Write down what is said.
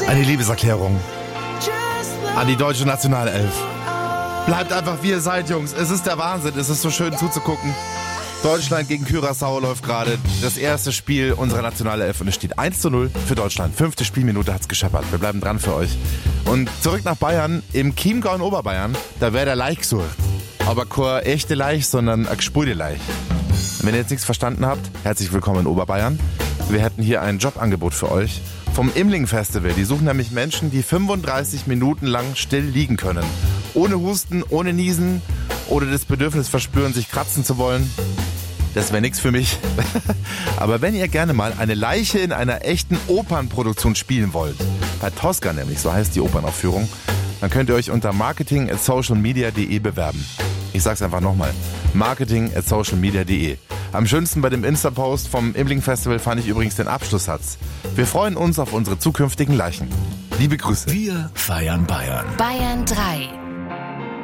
Eine Liebeserklärung an die deutsche Nationalelf. Bleibt einfach wie ihr seid, Jungs. Es ist der Wahnsinn. Es ist so schön zuzugucken. Deutschland gegen Curaçao läuft gerade das erste Spiel unserer Nationalelf und es steht 1:0 für Deutschland. 5. Spielminute hat's gescheppert. Wir bleiben dran für euch. Und zurück nach Bayern. Im Chiemgau in Oberbayern, da wäre der Laich gesucht. Aber keine echte Laich, sondern eine gespulte Laich. Wenn ihr jetzt nichts verstanden habt, herzlich willkommen in Oberbayern. Wir hätten hier ein Jobangebot für euch vom Imling Festival. Die suchen nämlich Menschen, die 35 Minuten lang still liegen können. Ohne Husten, ohne Niesen oder das Bedürfnis verspüren, sich kratzen zu wollen. Das wäre nichts für mich. Aber wenn ihr gerne mal eine Leiche in einer echten Opernproduktion spielen wollt, bei Tosca nämlich, so heißt die Opernaufführung, dann könnt ihr euch unter marketing@socialmedia.de bewerben. Ich sag's einfach nochmal, marketing@socialmedia.de. Am schönsten bei dem Insta-Post vom Imling Festival fand ich übrigens den Abschlusssatz. Wir freuen uns auf unsere zukünftigen Leichen. Liebe Grüße. Wir feiern Bayern. Bayern 3.